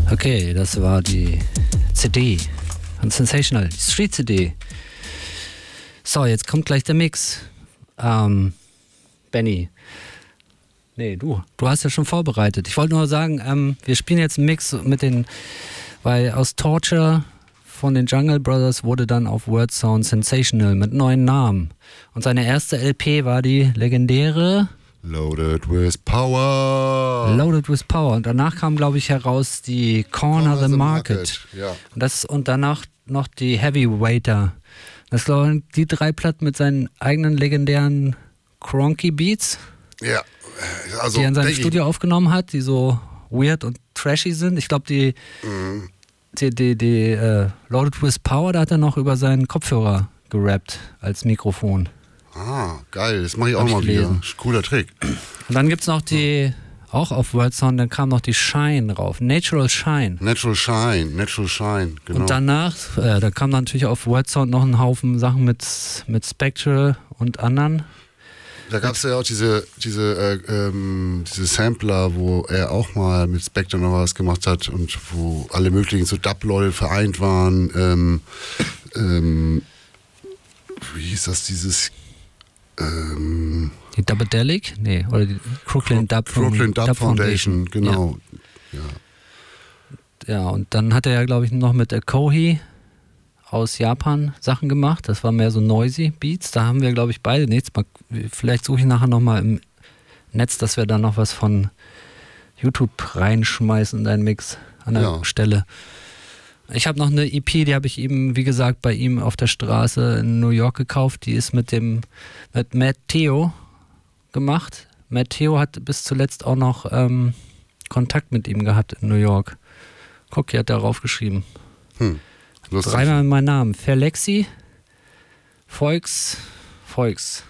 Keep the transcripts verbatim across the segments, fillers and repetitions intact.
Okay, das war die C D von Sensational, die Street-C D. So, jetzt kommt gleich der Mix. Ähm, Benny. Nee, du. Du hast ja schon vorbereitet. Ich wollte nur sagen, ähm, wir spielen jetzt einen Mix mit den, weil aus Torture von den Jungle Brothers wurde dann auf Word Sound Sensational mit neuen Namen. Und seine erste L P war die legendäre Loaded with Power. Loaded with Power. Und danach kam, glaube ich, heraus die Corner, Corner the, the Market. Market. Ja. Und, das, und danach noch die Heavyweighter. Das waren die drei Platten mit seinen eigenen legendären Cronky Beats. Ja. Also, die er in seinem Studio aufgenommen hat, die so weird und trashy sind. Ich glaube, die, mhm. die, die, die uh, Loaded with Power, da hat er noch über seinen Kopfhörer gerappt als Mikrofon. Ah, geil, das mache ich auch Hab mal ich wieder. Cooler Trick. Und dann gibt es noch die, auch auf Word Sound, dann kam noch die Shine rauf. Natural Shine. Natural Shine, Natural Shine, genau. Und danach, äh, da kam dann natürlich auf Word Sound noch ein Haufen Sachen mit, mit Spectral und anderen. Da gab es ja auch diese, diese, äh, ähm, diese Sampler, wo er auch mal mit Spectre noch was gemacht hat und wo alle möglichen so Dub-Leute vereint waren. Ähm, ähm, wie hieß das, dieses... Ähm, die Dubadelic? Nee, oder die Crooklyn Dub, Crooklyn Dub, Dub Foundation, Foundation, genau. Ja. ja. Ja, und dann hat er ja, glaube ich, noch mit der Kohi aus Japan Sachen gemacht. Das war mehr so noisy Beats. Da haben wir, glaube ich, beide nichts. Vielleicht suche ich nachher nochmal im Netz, dass wir da noch was von YouTube reinschmeißen in deinen Mix an der ja. Stelle. Ich habe noch eine E P, die habe ich eben, wie gesagt, bei ihm auf der Straße in New York gekauft. Die ist mit dem mit Matt Theo gemacht. Matt Theo hat bis zuletzt auch noch ähm, Kontakt mit ihm gehabt in New York. Guck, hier hat er raufgeschrieben. Hm. Dreimal mein Namen. Verlexi, Volks, Volks,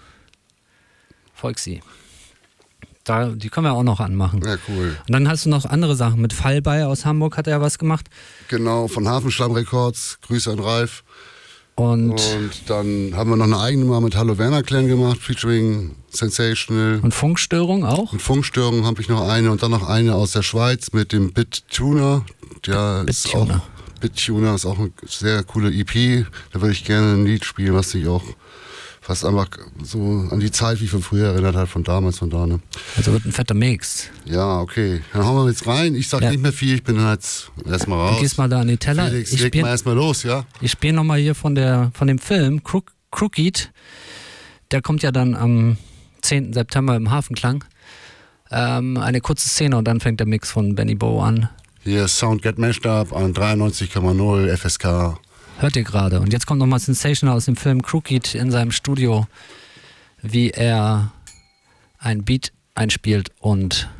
Volksi. Da, die können wir auch noch anmachen. Ja, cool. Und dann hast du noch andere Sachen. Mit Fallbei aus Hamburg hat er ja was gemacht. Genau, von Hafenschlamm Records. Grüße an Ralf. Und, und dann haben wir noch eine eigene mal mit Hallo Werner Clan gemacht, featuring Sensational. Und Funkstörung auch? Und Funkstörung habe ich noch eine. Und dann noch eine aus der Schweiz mit dem Bit-Tuner. Ja, Bit ist auch... Bit-Tuner ist auch eine sehr coole E P. Da würde ich gerne ein Lied spielen, was sich auch fast einfach so an die Zeit wie von früher erinnert hat, von damals, von da. Ne? Also wird ein fetter Mix. Ja, okay. Dann hauen wir jetzt rein. Ich sag ja. nicht mehr viel, ich bin dann jetzt erstmal raus. Du gehst mal da an die Teller. Felix, ich leg mal erstmal los, ja? Ich spiele nochmal hier von, der, von dem Film Crook, Crooked. Der kommt ja dann am zehnten September im Hafenklang. Ähm, eine kurze Szene und dann fängt der Mix von Benny Bo an. Hier Sound Get Mashed Up an dreiundneunzig Komma null F S K. Hört ihr gerade. Und jetzt kommt nochmal Sensational aus dem Film Crooked in seinem Studio, wie er ein Beat einspielt und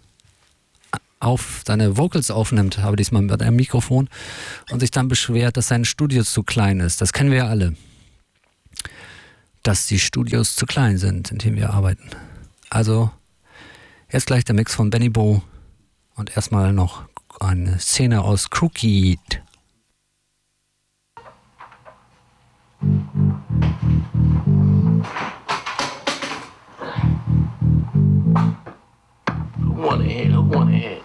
auf seine Vocals aufnimmt, aber diesmal mit einem Mikrofon, und sich dann beschwert, dass sein Studio zu klein ist. Das kennen wir ja alle. Dass die Studios zu klein sind, in denen wir arbeiten. Also, jetzt gleich der Mix von Benny Bo und erstmal noch eine Szene aus Crooked. Who wanna hit? Who wanna hit?